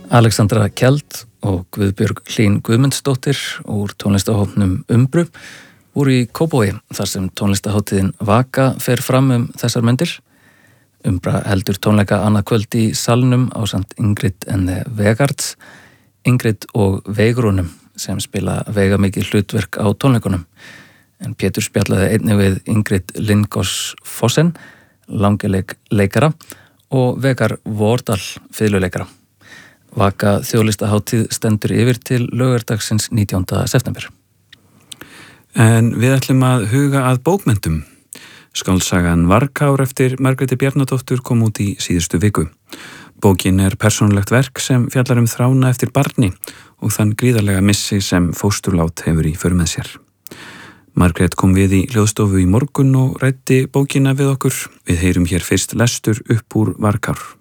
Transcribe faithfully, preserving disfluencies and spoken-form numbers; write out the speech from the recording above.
Alexandra Kjeld og Guðbjörg Hlín Guðmundsdóttir úr tónlistahópnum Umbru voru í Kópavogi þar sem tónlistahátíðin Vaka fer fram um þessar mundir. Umbra heldur tónleika annað kvöld í salnum ásamt Ingrid and the Vegards, Ingrid og Veigrúnum sem spila veigamikið hlutverk á tónleikunum. En Pétur spjallaði einnig við Ingrid Lindgårds Fossen, langileik leikara og Vegar Vordal fiðluleikara. Vaka þjóðlistahátíð stendur yfir til laugardagsins nítjánda september. En við ætlum að huga að bókmenntum. Skáldsagan Varkár eftir Margréti Bjarnadóttur kom út í síðustu viku. Bókin er persónulegt verk sem fjallar um þrána eftir barni og þann gríðarlega missi sem fósturlát hefur í för með sér. Margrét kom við í hljóðstofu í morgun og ræddi bókina við okkur. Við heyrum hér fyrst lestur upp úr Varkár.